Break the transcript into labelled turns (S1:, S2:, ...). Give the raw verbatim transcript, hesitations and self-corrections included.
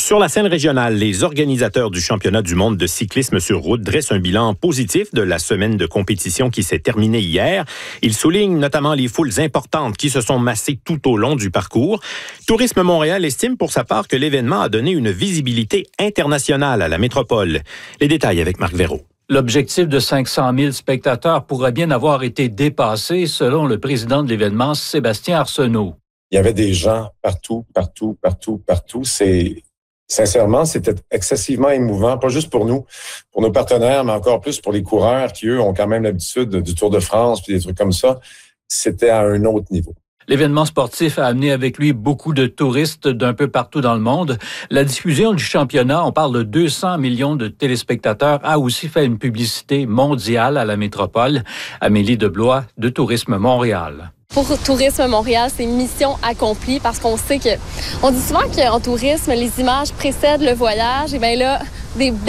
S1: Sur la scène régionale, les organisateurs du championnat du monde de cyclisme sur route dressent un bilan positif de la semaine de compétition qui s'est terminée hier. Ils soulignent notamment les foules importantes qui se sont massées tout au long du parcours. Tourisme Montréal estime pour sa part que l'événement a donné une visibilité internationale à la métropole. Les détails avec Marc Véraud.
S2: L'objectif de cinq cent mille spectateurs pourrait bien avoir été dépassé, selon le président de l'événement, Sébastien Arsenault.
S3: Il y avait des gens partout, partout, partout, partout. C'est Sincèrement, c'était excessivement émouvant, pas juste pour nous, pour nos partenaires, mais encore plus pour les coureurs qui, eux, ont quand même l'habitude du Tour de France puis des trucs comme ça. C'était à un autre niveau.
S2: L'événement sportif a amené avec lui beaucoup de touristes d'un peu partout dans le monde. La diffusion du championnat, on parle de deux cents millions de téléspectateurs, a aussi fait une publicité mondiale à la métropole. Amélie Deblois de Tourisme Montréal.
S4: Pour Tourisme Montréal, c'est mission accomplie parce qu'on sait que, on dit souvent qu'en tourisme, les images précèdent le voyage. Et bien là, des